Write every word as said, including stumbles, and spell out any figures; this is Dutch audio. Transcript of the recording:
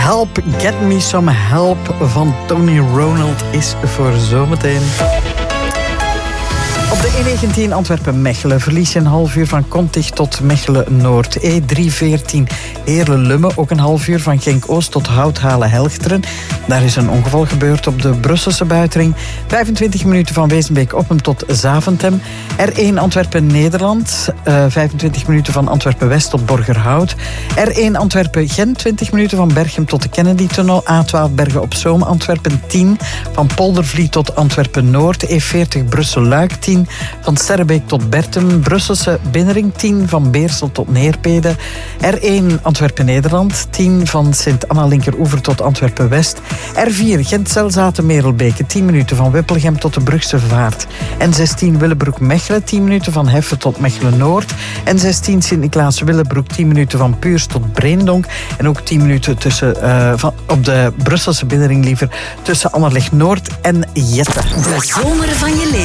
Help, Get Me Some Help van Tony Ronald is voor zometeen. Op de E negentien Antwerpen-Mechelen verlies je een half uur van Kontig tot Mechelen-Noord. E driehonderdveertien Heerlen-Lummen, ook een half uur van Genk-Oost tot Houthalen-Helchteren. Daar is een ongeval gebeurd op de Brusselse buitenring. vijfentwintig minuten van Wezenbeek-Oppem tot Zaventem. R één Antwerpen-Nederland, uh, vijfentwintig minuten van Antwerpen-West tot Borgerhout. R één Antwerpen-Gent, twintig minuten van Berchem tot de Kennedy-tunnel. A twaalf Bergen-op-Zoom, Antwerpen tien. Van Poldervliet tot Antwerpen-Noord. E veertig Brussel-Luik tien. Van Sterrebeek tot Bertum. Brusselse Binnenring tien. Van Beersel tot Neerpede. R één Antwerpen-Nederland tien. Van Sint-Anna-Linkeroever tot Antwerpen-West. R vier Gent-Zelzaten-Merelbeke tien minuten van Weppelgem tot de Brugse Vaart. N zestien Willebroek-Mechelen tien minuten van Heffe tot Mechelen-Noord. N zestien Sint-Niklaas-Willebroek tien minuten van Puurs tot Breendonk. En ook tien minuten tussen, uh, van, op de Brusselse Binnenring liever tussen Anderlecht-Noord en Jette. De zomer van je leven.